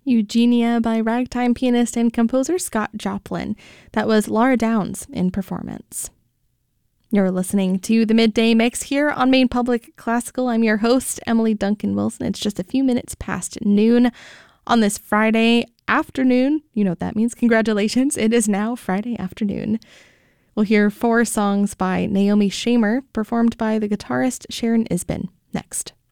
Eugenia by ragtime pianist and composer Scott Joplin. That was Laura Downs in performance. You're listening to the Midday Mix here on Maine Public Classical. I'm your host, Emily Duncan Wilson. It's just a few minutes past noon on this Friday afternoon. You know what that means. Congratulations. It is now Friday afternoon. We'll hear 4 songs by Naomi Shamer, performed by the guitarist Sharon Isbin, next.